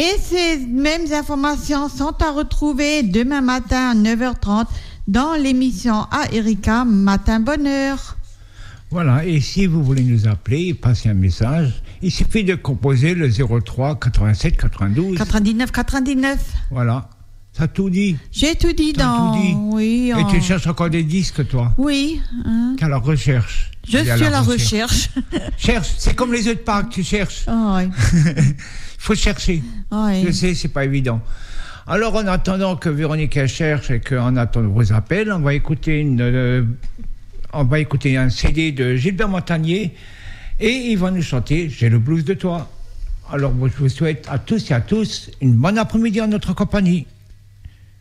Et ces mêmes informations sont à retrouver demain matin à 9h30 dans l'émission à Erika Matin Bonheur. Voilà, et si vous voulez nous appeler, passer un message, il suffit de composer le 03 87 92 99 99. Voilà, ça tout dit. J'ai tout dit Tout dit. Oui. Et tu cherches encore des disques, toi? Oui. Qu'à la recherche. Je suis à la recherche. Cherche, c'est comme les œufs de Pâques, tu cherches. Oh, oui. Il faut chercher. Oh, oui. Je sais, c'est pas évident. Alors, en attendant que Véronique cherche et qu'en attendant vos appels, on va écouter un CD de Gilbert Montagnier et il va nous chanter J'ai le blues de toi. Alors, moi, je vous souhaite à tous et à tous une bonne après-midi en notre compagnie.